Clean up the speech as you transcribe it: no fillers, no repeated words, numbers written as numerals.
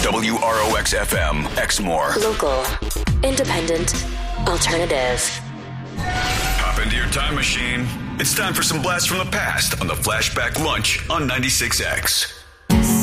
WROX FM, Exmoor. Local, independent, alternative. Hop into your time machine. It's time for some blast from the past on the Flashback Lunch on 96X.